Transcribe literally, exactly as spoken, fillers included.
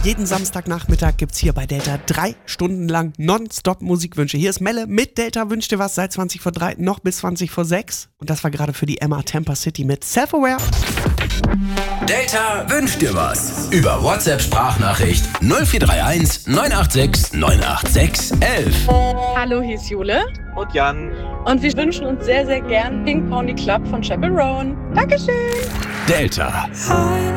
Jeden Samstagnachmittag gibt's hier bei Delta drei Stunden lang nonstop Musikwünsche. Hier ist Melle mit Delta Wünsch dir was seit zwanzig vor drei noch bis zwanzig vor sechs. Und das war gerade für die Emma Tampa City mit Self-Aware. Delta wünscht dir was. Über WhatsApp-Sprachnachricht null vier drei eins neun acht sechs neun acht sechs elf. Hallo, hier ist Jule. Und Jan. Und wir wünschen uns sehr, sehr gern Ping Pony Club von Chapel Roan. Dankeschön. Delta.